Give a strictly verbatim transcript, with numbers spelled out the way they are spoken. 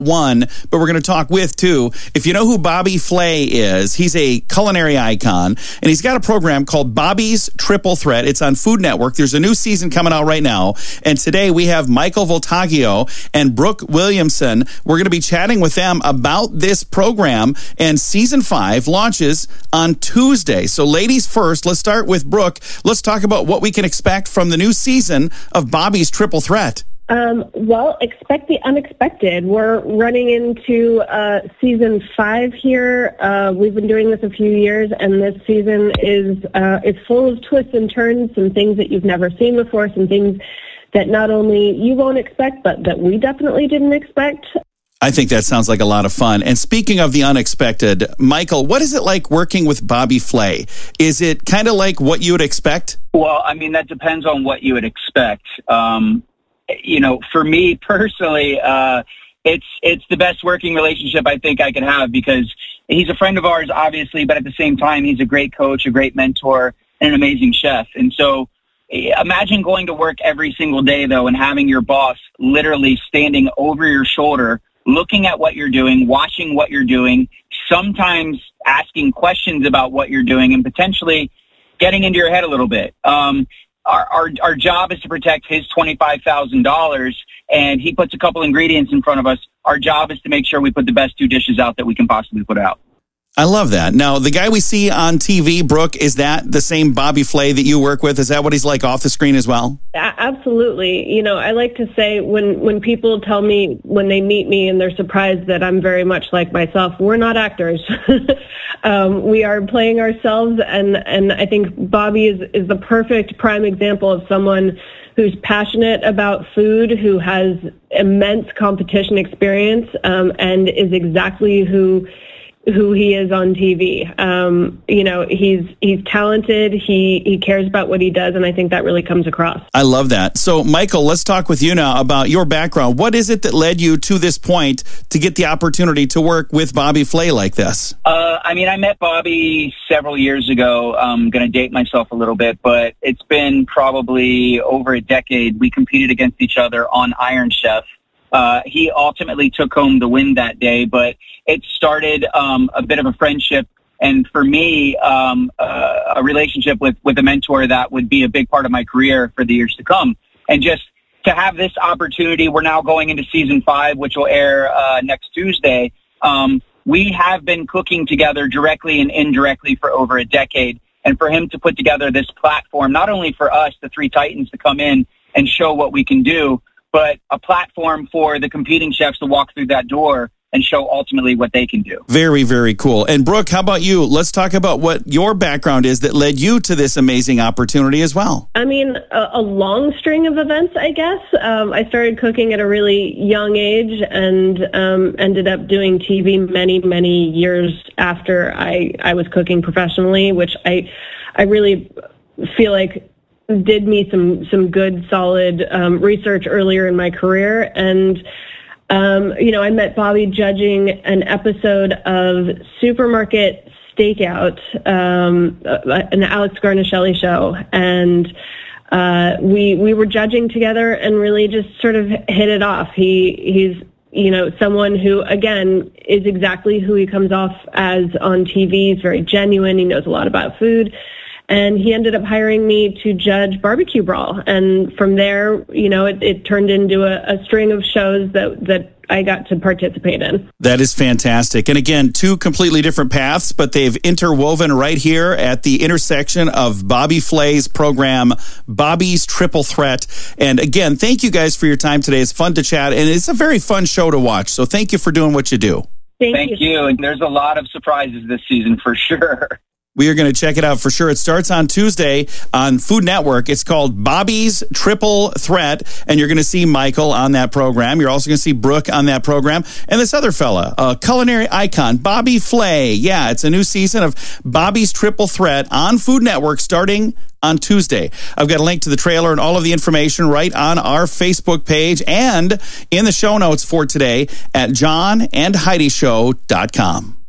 one, but we're going to talk with two. If you know who Bobby Flay is, he's a culinary icon, and he's got a program called Bobby's Triple Threat. It's on Food Network. There's a new season coming out right now, and today we have Michael Voltaggio and Brooke Williamson. We're going to be chatting with them about this program, and season five launches on Tuesday. So ladies first, let's start with Brooke. Let's talk about what we can expect from the new season of Bobby's Triple Threat. Um, well, expect the unexpected. We're running into uh, season five here. Uh, we've been doing this a few years, and this season is uh, it's full of twists and turns, some things that you've never seen before, some things that not only you won't expect, but that we definitely didn't expect. I think that sounds like a lot of fun. And speaking of the unexpected, Michael, what is it like working with Bobby Flay? Is it kind of like what you would expect? Well, I mean, that depends on what you would expect. Um, you know, for me personally, uh, it's it's the best working relationship I think I can have, because he's a friend of ours, obviously, but at the same time, he's a great coach, a great mentor, and an amazing chef. And so imagine going to work every single day, though, and having your boss literally standing over your shoulder, looking at what you're doing, watching what you're doing, sometimes asking questions about what you're doing, and potentially getting into your head a little bit. Um, our, our, our job is to protect his twenty-five thousand dollars, and he puts a couple ingredients in front of us. Our job is to make sure we put the best two dishes out that we can possibly put out. I love that. Now, the guy we see on T V, Brooke, is that the same Bobby Flay that you work with? Is that what he's like off the screen as well? Absolutely. You know, I like to say when, when people tell me, when they meet me and they're surprised that I'm very much like myself, we're not actors. um, we are playing ourselves, and, and I think Bobby is, is the perfect prime example of someone who's passionate about food, who has immense competition experience, um, and is exactly who who he is on T V. Um, you know, he's he's talented, he he cares about what he does, and I think that really comes across. I love that. So, Michael, let's talk with you now about your background. What is it that led you to this point to get the opportunity to work with Bobby Flay like this? Uh, I mean, I met Bobby several years ago. I'm going to date myself a little bit, but it's been probably over a decade. We competed against each other on Iron Chef. Uh, he ultimately took home the win that day, but it started um, a bit of a friendship, and for me, um, uh, a relationship with, with a mentor that would be a big part of my career for the years to come. And just to have this opportunity, we're now going into season five, which will air uh, next Tuesday. Um, we have been cooking together directly and indirectly for over a decade, and for him to put together this platform, not only for us, the three Titans, to come in and show what we can do, but a platform for the competing chefs to walk through that door and show ultimately what they can do. Very, very cool. And Brooke, how about you? Let's talk about what your background is that led you to this amazing opportunity as well. I mean, a, a long string of events, I guess. Um, I started cooking at a really young age, and um, ended up doing T V many, many years after I, I was cooking professionally, which I, I really feel like did me some some good, solid um, research earlier in my career. And, um, you know, I met Bobby judging an episode of Supermarket Stakeout, um, an Alex Garnaschelli show. And uh, we we were judging together and really just sort of hit it off. He He's, you know, someone who, again, is exactly who he comes off as on T V. He's very genuine. He knows a lot about food. And he ended up hiring me to judge Barbecue Brawl. And from there, you know, it, it turned into a, a string of shows that, that I got to participate in. That is fantastic. And again, two completely different paths, but they've interwoven right here at the intersection of Bobby Flay's program, Bobby's Triple Threat. And again, thank you guys for your time today. It's fun to chat, and it's a very fun show to watch. So thank you for doing what you do. Thank, thank you. you. And there's a lot of surprises this season for sure. We are going to check it out for sure. It starts on Tuesday on Food Network. It's called Bobby's Triple Threat, and you're going to see Michael on that program. You're also going to see Brooke on that program, and this other fella, a culinary icon, Bobby Flay. Yeah, it's a new season of Bobby's Triple Threat on Food Network starting on Tuesday. I've got a link to the trailer and all of the information right on our Facebook page and in the show notes for today at john and heidi show dot com.